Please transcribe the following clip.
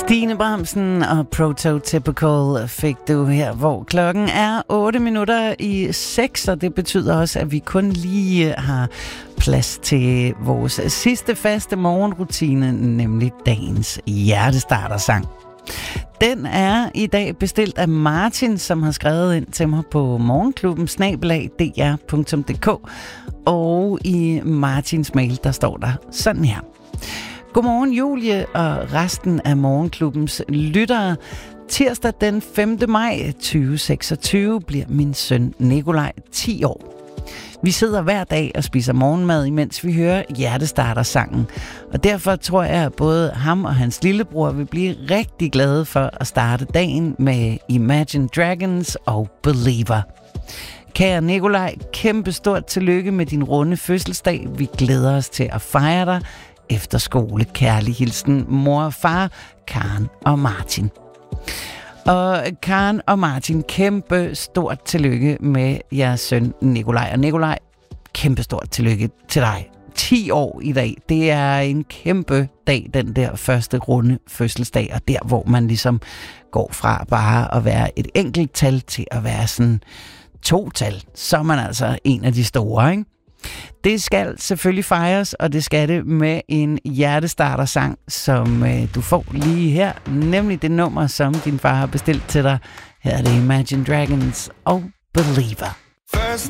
Stine Bramsen og Prototypical fik du her, hvor klokken er 8:06, og det betyder også, at vi kun lige har plads til vores sidste faste morgenrutine, nemlig dagens hjertestartersang. Den er i dag bestilt af Martin, som har skrevet ind til mig på morgenklubben@dr.dk, og i Martins mail, der står der sådan her. Godmorgen Julie og resten af Morgenklubbens lyttere. Tirsdag den 5. maj 2026 bliver min søn Nikolaj 10 år. Vi sidder hver dag og spiser morgenmad, imens vi hører hjertestartersangen. Og derfor tror jeg, at både ham og hans lillebror vil blive rigtig glade for at starte dagen med Imagine Dragons og Believer. Kære Nikolaj, kæmpe stort tillykke med din runde fødselsdag. Vi glæder os til at fejre dig. Efter skole, kærlig hilsen, mor og far, Karen og Martin. Og Karen og Martin, kæmpe stort tillykke med jeres søn Nikolaj. Og Nikolaj, kæmpe stort tillykke til dig. 10 år i dag, det er en kæmpe dag, den der første runde fødselsdag, og der, hvor man ligesom går fra bare at være et enkelt tal til at være sådan 2 tal, så er man altså en af de store, ikke? Det skal selvfølgelig fejres, og det skal det med en hjertestartersang, som du får lige her, nemlig det nummer, som din far har bestilt til dig. Her er det Imagine Dragons og Believer.